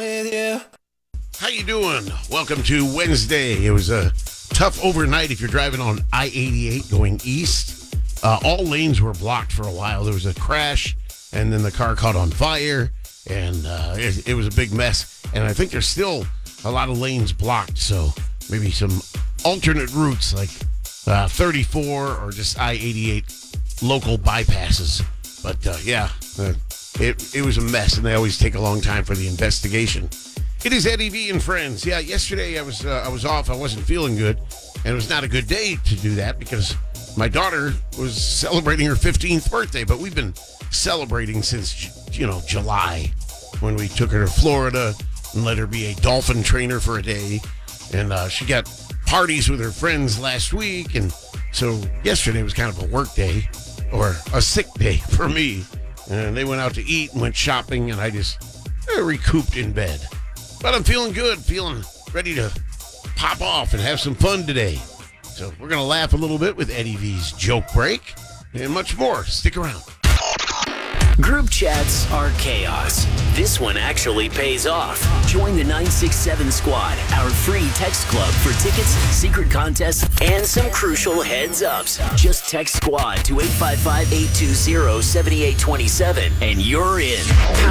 with you. How you doing? Welcome to Wednesday. It was a tough overnight if you're driving on I-88 going east. All lanes were blocked for a while. There was a crash, and then the car caught on fire, and it was a big mess. And I think there's still a lot of lanes blocked, so maybe some alternate routes like 34 or just I-88 local bypasses. But it was a mess, and they always take a long time for the investigation. It is Eddie V and Friends. Yeah, yesterday I was off. I wasn't feeling good, and it was not a good day to do that because my daughter was celebrating her 15th birthday. But we've been celebrating since July, when we took her to Florida and let her be a dolphin trainer for a day, and she got parties with her friends last week, and so yesterday was kind of a work day or a sick day for me. And they went out to eat and went shopping, and I just recouped in bed. But I'm feeling good, feeling ready to pop off and have some fun today. So we're going to laugh a little bit with Eddie V's Joke Break and much more. Stick around. Group chats are chaos. This one actually pays off. Join the 967 Squad, our free text club for tickets, secret contests, and some crucial heads-ups. Just text SQUAD to 855-820-7827, and you're in.